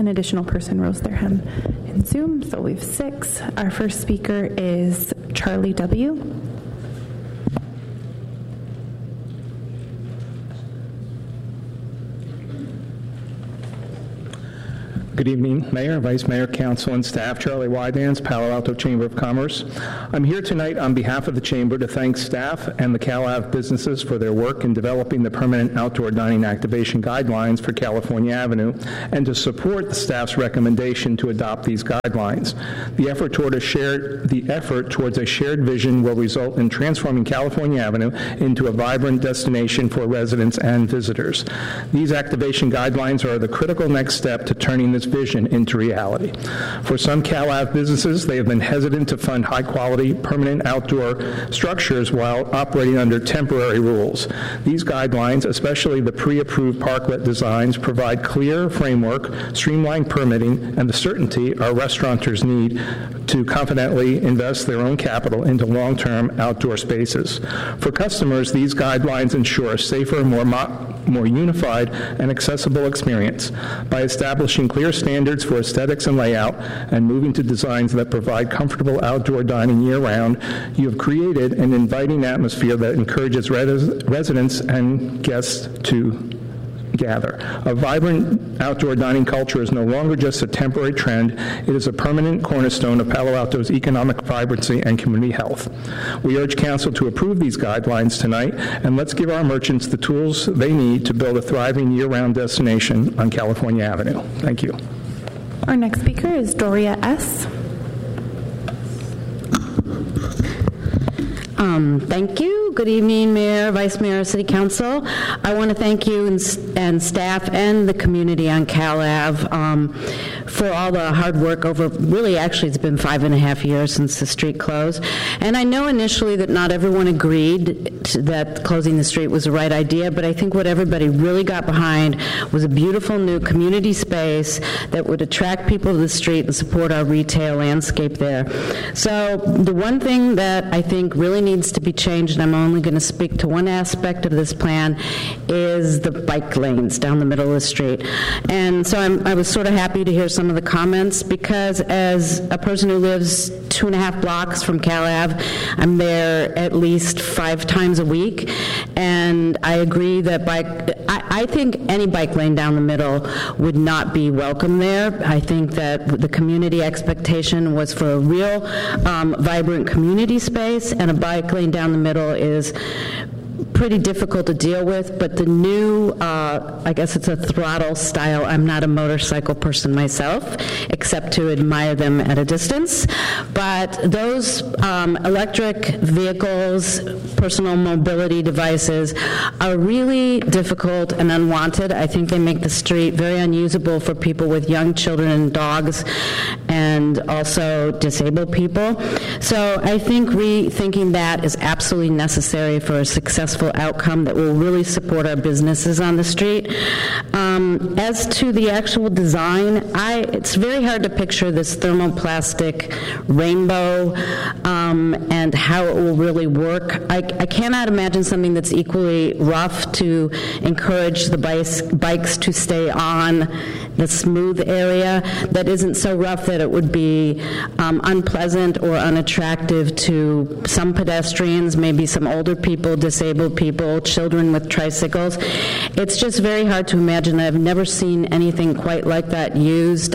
An additional person rose their hand in Zoom, so we have 6. Our first speaker is Charlie W. Good evening, Mayor, Vice Mayor, Council, and staff. Charlie Wydans, Palo Alto Chamber of Commerce. I'm here tonight on behalf of the Chamber to thank staff and the CalAV businesses for their work in developing the permanent outdoor dining activation guidelines for California Avenue and to support the staff's recommendation to adopt these guidelines. The effort towards a shared vision will result in transforming California Avenue into a vibrant destination for residents and visitors. These activation guidelines are the critical next step to turning this vision into reality. For some CalAV businesses, they have been hesitant to fund high-quality, permanent outdoor structures while operating under temporary rules. These guidelines, especially the pre-approved parklet designs, provide clear framework, streamlined permitting, and the certainty our restaurateurs need to confidently invest their own capital into long-term outdoor spaces. For customers, these guidelines ensure a safer, more unified, and accessible experience. By establishing clear standards for aesthetics and layout and moving to designs that provide comfortable outdoor dining year-round, you have created an inviting atmosphere that encourages residents and guests to gather. A vibrant outdoor dining culture is no longer just a temporary trend. It is a permanent cornerstone of Palo Alto's economic vibrancy and community health. We urge Council to approve these guidelines tonight, and let's give our merchants the tools they need to build a thriving year-round destination on California Avenue. Thank you. Our next speaker is Doria S. Thank you. Good evening, Mayor, Vice Mayor, City Council. I want to thank you and staff and the community on CalAV for all the hard work over, really, actually, it's been 5.5 years since the street closed. And I know initially that not everyone agreed that closing the street was the right idea, but I think what everybody really got behind was a beautiful new community space that would attract people to the street and support our retail landscape there. So the one thing that I think really needs to be changed, and I'm only going to speak to one aspect of this plan, is the bike lanes down the middle of the street. And so I was sort of happy to hear some of the comments, because as a person who lives 2.5 blocks from CalAV, I'm there at least 5 times a week, and I agree that I think any bike lane down the middle would not be welcome there. I think that the community expectation was for a real vibrant community space, and a bike lane down the middle is pretty difficult to deal with, but the new, I guess it's a throttle style. I'm not a motorcycle person myself, except to admire them at a distance. But those electric vehicles, personal mobility devices, are really difficult and unwanted. I think they make the street very unusable for people with young children and dogs, and also disabled people. So I think rethinking that is absolutely necessary for a successful outcome that will really support our businesses on the street. As to the actual design, it's very hard to picture this thermoplastic rainbow and how it will really work. I cannot imagine something that's equally rough to encourage the bikes to stay on the smooth area that isn't so rough that it would be unpleasant or unattractive to some pedestrians, maybe some older people, disabled people, children with tricycles. It's just very hard to imagine. I've never seen anything quite like that used.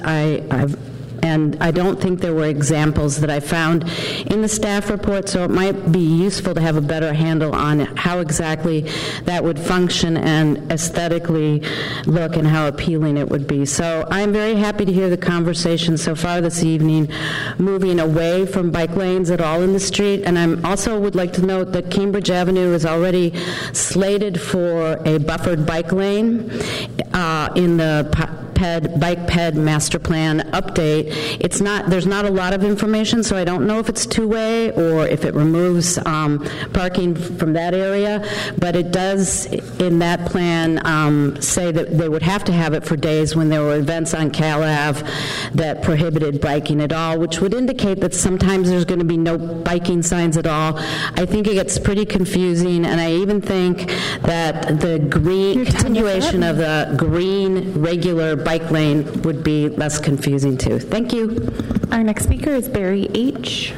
And I don't think there were examples that I found in the staff report, so it might be useful to have a better handle on how exactly that would function and aesthetically look and how appealing it would be. So I'm very happy to hear the conversation so far this evening, moving away from bike lanes at all in the street. And I also would like to note that Cambridge Avenue is already slated for a buffered bike lane in the bike ped master plan update. There's not a lot of information, so I don't know if it's two-way or if it removes parking from that area, but it does in that plan say that they would have to have it for days when there were events on CalAV that prohibited biking at all, which would indicate that sometimes there's going to be no biking signs at all. I think it gets pretty confusing, and I even think that the continuation of the green regular bike lane would be less confusing too. Thank you. Our next speaker is Barry H.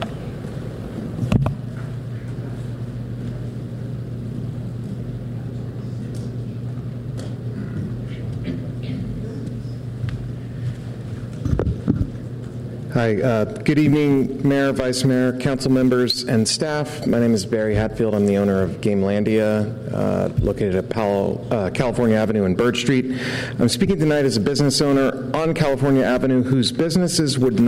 Hi, good evening, Mayor, Vice Mayor, council members, and staff. My name is Barry Hatfield. I'm the owner of Gamelandia, located at California Avenue and Bird Street. I'm speaking tonight as a business owner on California Avenue whose businesses would